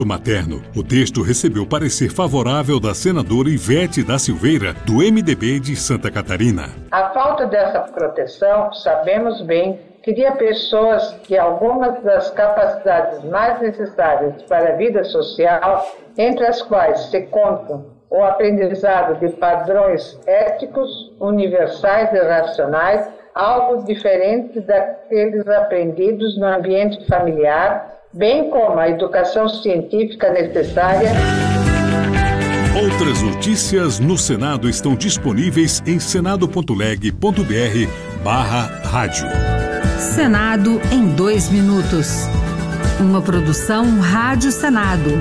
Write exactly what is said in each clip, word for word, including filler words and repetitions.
Materno, o texto recebeu parecer favorável da senadora Ivete da Silveira, do M D B de Santa Catarina. A falta dessa proteção, sabemos bem, cria pessoas que algumas das capacidades mais necessárias para a vida social, entre as quais se contam o aprendizado de padrões éticos, universais e racionais, algo diferente daqueles aprendidos no ambiente familiar, bem como a educação científica necessária. Outras notícias no Senado estão disponíveis em senado ponto leg ponto br barra rádio. Senado em dois minutos. Uma produção Rádio Senado.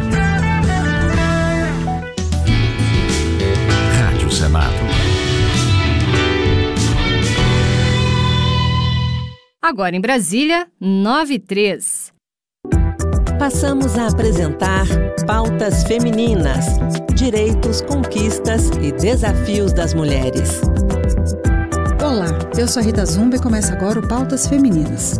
Rádio Senado. Agora em Brasília, nove e três. Passamos a apresentar Pautas Femininas, Direitos, Conquistas e Desafios das Mulheres. Olá, eu sou a Rita Zumba e começa agora o Pautas Femininas.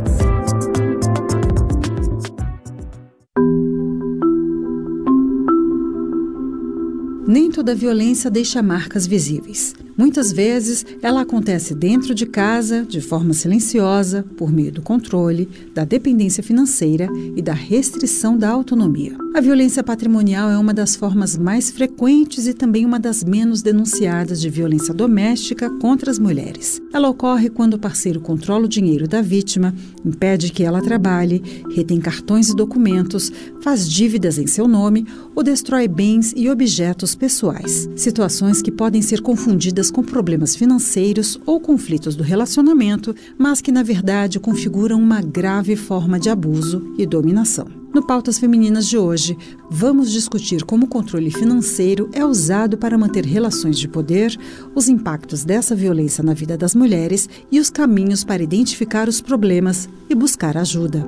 Nem toda violência deixa marcas visíveis. Muitas vezes, ela acontece dentro de casa, de forma silenciosa, por meio do controle, da dependência financeira e da restrição da autonomia. A violência patrimonial é uma das formas mais frequentes e também uma das menos denunciadas de violência doméstica contra as mulheres. Ela ocorre quando o parceiro controla o dinheiro da vítima, impede que ela trabalhe, retém cartões e documentos, faz dívidas em seu nome ou destrói bens e objetos pessoais. Situações que podem ser confundidas com problemas financeiros ou conflitos do relacionamento, mas que, na verdade, configuram uma grave forma de abuso e dominação. No Pautas Femininas de hoje, vamos discutir como o controle financeiro é usado para manter relações de poder, os impactos dessa violência na vida das mulheres e os caminhos para identificar os problemas e buscar ajuda.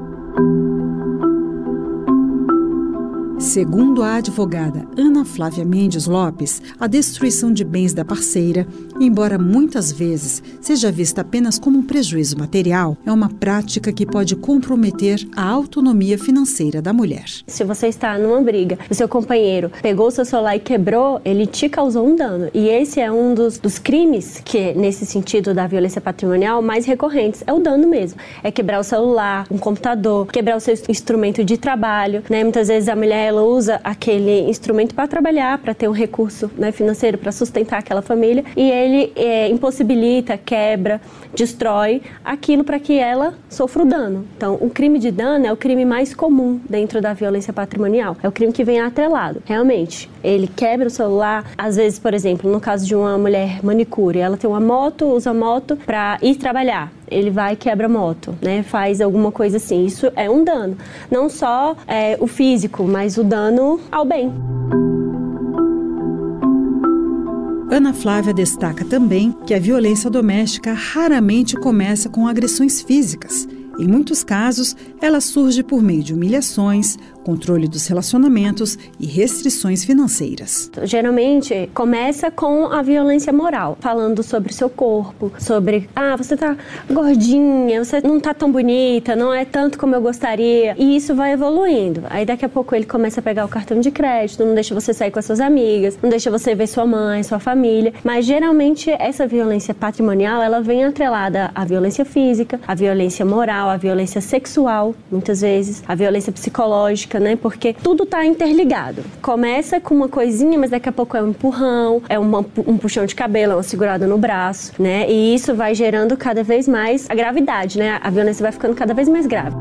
Segundo a advogada Ana Flávia Mendes Lopes, a destruição de bens da parceira, embora muitas vezes seja vista apenas como um prejuízo material, é uma prática que pode comprometer a autonomia financeira da mulher. Se você está numa briga, o seu companheiro pegou o seu celular e quebrou, ele te causou um dano. E esse é um dos, dos crimes que, nesse sentido da violência patrimonial, mais recorrentes. É o dano mesmo. É quebrar o celular, um computador, quebrar o seu instrumento de trabalho, né? Muitas vezes a mulher ela usa aquele instrumento para trabalhar, para ter um recurso, né, financeiro, para sustentar aquela família, e ele é, impossibilita, quebra, destrói aquilo para que ela sofra o dano. Então, o crime de dano é o crime mais comum dentro da violência patrimonial. É o crime que vem atrelado. Realmente, ele quebra o celular. Às vezes, por exemplo, no caso de uma mulher manicure, ela tem uma moto, usa a moto para ir trabalhar. Ele vai e quebra a moto, né? Faz alguma coisa assim. Isso é um dano. Não só é, o físico, mas o dano ao bem. Ana Flávia destaca também que a violência doméstica raramente começa com agressões físicas. Em muitos casos, ela surge por meio de humilhações, controle dos relacionamentos e restrições financeiras. Geralmente, começa com a violência moral, falando sobre o seu corpo, sobre, ah, você tá gordinha, você não tá tão bonita, não é tanto como eu gostaria, e isso vai evoluindo. Aí daqui a pouco ele começa a pegar o cartão de crédito, não deixa você sair com as suas amigas, não deixa você ver sua mãe, sua família, mas geralmente essa violência patrimonial, ela vem atrelada à violência física, à violência moral, à violência sexual, muitas vezes, à violência psicológica, né? Porque tudo está interligado. Começa com uma coisinha, mas daqui a pouco é um empurrão, é uma, um puxão de cabelo, uma segurada no braço, né? E isso vai gerando cada vez mais a gravidade, né? A violência vai ficando cada vez mais grave.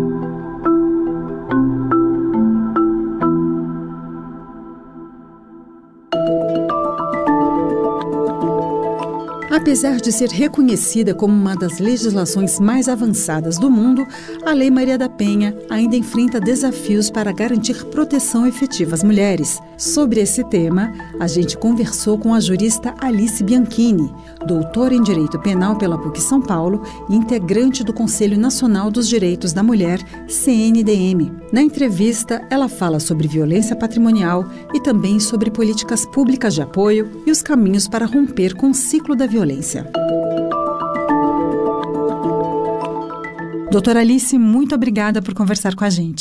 Apesar de ser reconhecida como uma das legislações mais avançadas do mundo, a Lei Maria da Penha ainda enfrenta desafios para garantir proteção efetiva às mulheres. Sobre esse tema, a gente conversou com a jurista Alice Bianchini, doutora em Direito Penal pela P U C São Paulo e integrante do Conselho Nacional dos Direitos da Mulher, C N D M. Na entrevista, ela fala sobre violência patrimonial e também sobre políticas públicas de apoio e os caminhos para romper com o ciclo da violência. Doutora Alice, muito obrigada por conversar com a gente.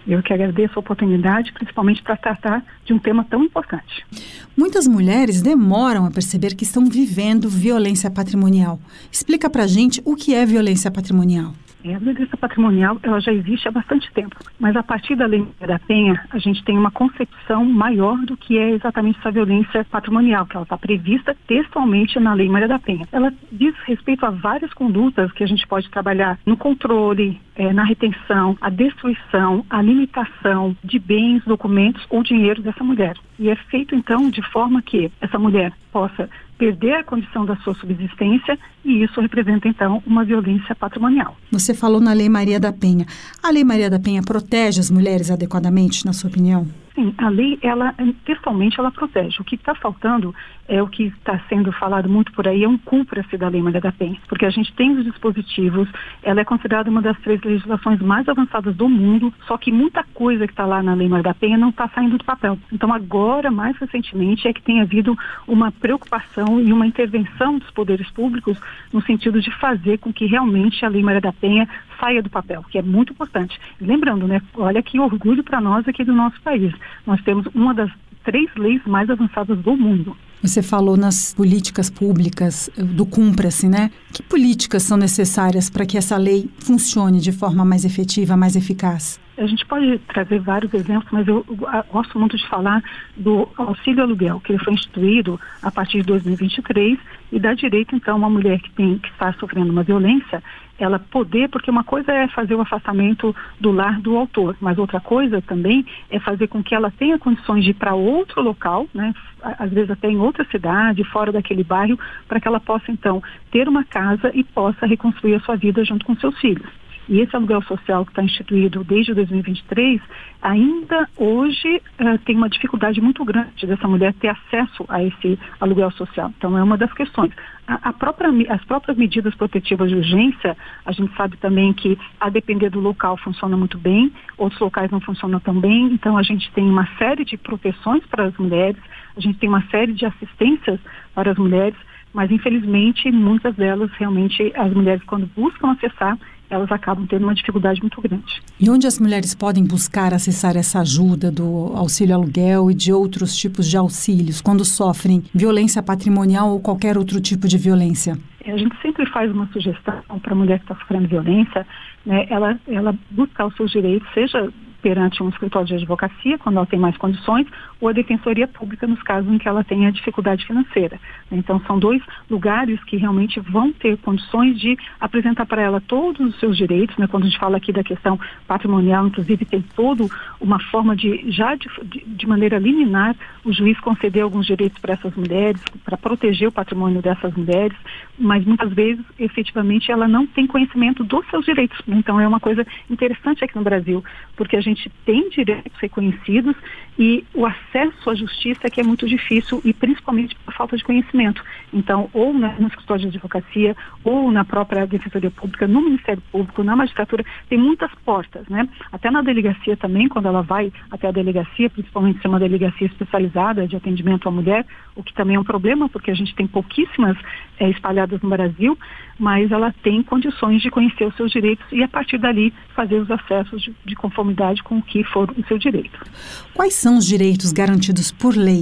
Eu que agradeço a oportunidade, principalmente para tratar de um tema tão importante. Muitas mulheres demoram a perceber que estão vivendo violência patrimonial. Explica para a gente o que é violência patrimonial. É, a violência patrimonial ela já existe há bastante tempo, mas a partir da Lei Maria da Penha, a gente tem uma concepção maior do que é exatamente essa violência patrimonial, que ela está prevista textualmente na Lei Maria da Penha. Ela diz respeito a várias condutas que a gente pode trabalhar no controle, é, na retenção, a destruição, a limitação de bens, documentos ou dinheiro dessa mulher. E é feito, então, de forma que essa mulher possa perder a condição da sua subsistência e isso representa, então, uma violência patrimonial. Você falou na Lei Maria da Penha. A Lei Maria da Penha protege as mulheres adequadamente, na sua opinião? Sim, a lei, ela, textualmente, ela protege. O que está faltando é o que está sendo falado muito por aí, é um cumpra-se da Lei Maria da Penha, porque a gente tem os dispositivos, ela é considerada uma das três legislações mais avançadas do mundo, só que muita coisa que está lá na Lei Maria da Penha não está saindo do papel. Então, agora, mais recentemente, é que tem havido uma preocupação e uma intervenção dos poderes públicos no sentido de fazer com que realmente a Lei Maria da Penha saia do papel, que é muito importante. E lembrando, né, olha que orgulho para nós aqui do nosso país. Nós temos uma das três leis mais avançadas do mundo. Você falou nas políticas públicas do cumpra-se, né? Que políticas são necessárias para que essa lei funcione de forma mais efetiva, mais eficaz? A gente pode trazer vários exemplos, mas eu gosto muito de falar do auxílio aluguel, que ele foi instituído a partir de dois mil e vinte e três e dá direito, então, a uma mulher que, tem, que está sofrendo uma violência, ela poder, porque uma coisa é fazer o afastamento do lar do autor, mas outra coisa também é fazer com que ela tenha condições de ir para outro local, né, às vezes até em outra cidade, fora daquele bairro, para que ela possa, então, ter uma casa e possa reconstruir a sua vida junto com seus filhos. E esse aluguel social que está instituído desde dois mil e vinte e três, ainda hoje uh, tem uma dificuldade muito grande dessa mulher ter acesso a esse aluguel social. Então é uma das questões. A, a própria, as próprias medidas protetivas de urgência, a gente sabe também que a depender do local funciona muito bem, outros locais não funcionam tão bem, então a gente tem uma série de proteções para as mulheres, a gente tem uma série de assistências para as mulheres, mas infelizmente muitas delas realmente, as mulheres quando buscam acessar, elas acabam tendo uma dificuldade muito grande. E onde as mulheres podem buscar acessar essa ajuda do auxílio aluguel e de outros tipos de auxílios quando sofrem violência patrimonial ou qualquer outro tipo de violência? A gente sempre faz uma sugestão para a mulher que está sofrendo violência, né, ela, ela buscar os seus direitos, seja perante um escritório de advocacia, quando ela tem mais condições, ou a defensoria pública nos casos em que ela tenha dificuldade financeira. Então, são dois lugares que realmente vão ter condições de apresentar para ela todos os seus direitos, né? Quando a gente fala aqui da questão patrimonial, inclusive tem toda uma forma de, já de, de, de maneira liminar, o juiz conceder alguns direitos para essas mulheres, para proteger o patrimônio dessas mulheres, mas muitas vezes, efetivamente, ela não tem conhecimento dos seus direitos. Então, é uma coisa interessante aqui no Brasil, porque a gente tem direitos reconhecidos e o acesso à justiça é que é muito difícil e principalmente por falta de conhecimento. Então, ou na, no escritório de advocacia, ou na própria defensoria pública, no Ministério Público, na magistratura, tem muitas portas, né? Até na delegacia também, quando ela vai até a delegacia, principalmente se é uma delegacia especializada de atendimento à mulher, o que também é um problema, porque a gente tem pouquíssimas é, espalhadas no Brasil, mas ela tem condições de conhecer os seus direitos e, a partir dali, fazer os acessos de, de conformidade com o que for o seu direito. Quais são os direitos garantidos por lei?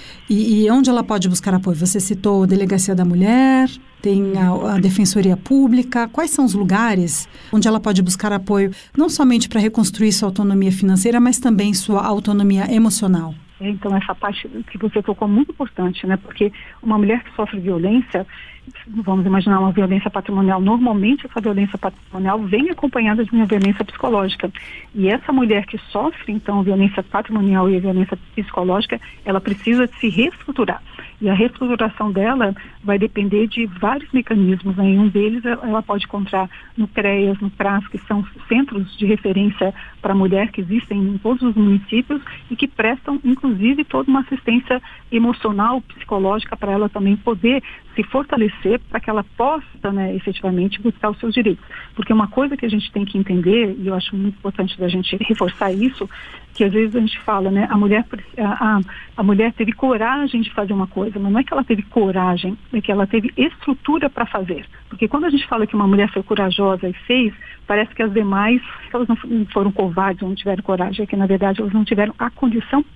E, e onde ela pode buscar apoio? Você citou a Delegacia da Mulher, tem a, a Defensoria Pública. Quais são os lugares onde ela pode buscar apoio, não somente para reconstruir sua autonomia financeira, mas também sua autonomia emocional? Então, essa parte que você tocou é muito importante, né? Porque uma mulher que sofre violência, vamos imaginar uma violência patrimonial, normalmente essa violência patrimonial vem acompanhada de uma violência psicológica. E essa mulher que sofre, então, violência patrimonial e a violência psicológica, ela precisa se reestruturar. E a reestruturação dela vai depender de vários mecanismos, né? E um deles ela pode encontrar no CREAS, no CRAS, que são centros de referência para a mulher que existem em todos os municípios e que prestam, inclusive, toda uma assistência emocional, psicológica para ela também poder se fortalecer para que ela possa, né, efetivamente buscar os seus direitos. Porque uma coisa que a gente tem que entender, e eu acho muito importante da gente reforçar isso, que às vezes a gente fala, né, a mulher, a, a mulher teve coragem de fazer uma coisa, mas não é que ela teve coragem, é que ela teve estrutura para fazer. Porque quando a gente fala que uma mulher foi corajosa e fez, parece que as demais, elas não foram covardes ou não tiveram coragem, é que na verdade elas não tiveram a condição